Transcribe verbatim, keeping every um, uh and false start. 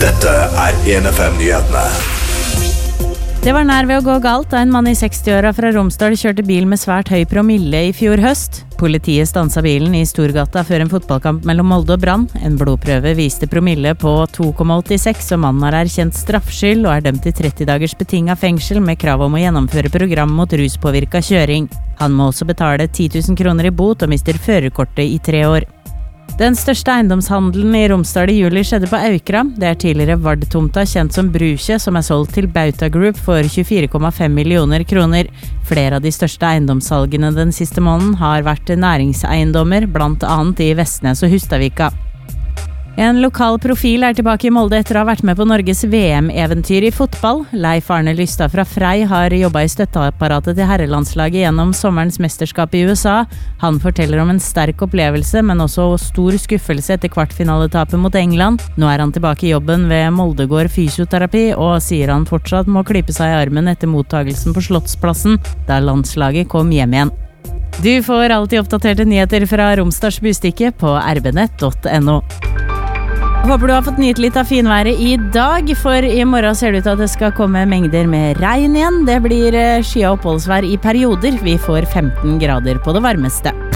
Dette er en F M-nyhetene. Det var nær ved å gå galt da en mann i seksti-åra fra Romsdal kjørte bil med svært høy promille i fjor høst. Politiet stansa bilen i Storgata før en fotballkamp mellom Molde og Brann. En blodprøve viste promille på to komma åttiseks, og mannen har erkjent straffskyld og er dømt til tretti dagers betinget fengsel med krav om å gjennomføre program mot ruspåvirket kjøring. Han må også betale ti tusen kroner i bot og mister førerkortet i tre år. Den største eiendomshandelen i Romsdal i juli skjedde på Aukra. Det er tidligere Vard-tomta kjent som Brukje, som er solgt til Bauta Group for tjuefire komma fem millioner kroner. Flere av de største eiendomssalgene den siste måneden har vært næringseiendommer, blant annet i Vestnes og Hustadvika. En lokal profil er tilbake i Molde etter å ha vært med på Norges V M-eventyr i fotball. Leif Arne Lystad fra Frei har jobbet i støtteapparatet til herrelandslaget gjennom sommerens mesterskap i U S A. Han forteller om en sterk opplevelse, men også stor skuffelse etter kvartfinaletapet mot England. Nå er han tilbake i jobben ved Moldegård fysioterapi, og sier han fortsatt må klype seg i armen etter mottagelsen på Slottsplassen, da landslaget kom hjem igjen. Du får alltid oppdaterte nyheter fra Romsdals Bustikke på r b nett punktum n o. Håper du har fått nyte litt av finværet i dag, for i morgen ser det ut til at det skal komme mengder med regn igjen. Det blir sky og oppholdsvær i perioder. Vi får femten grader på det varmeste.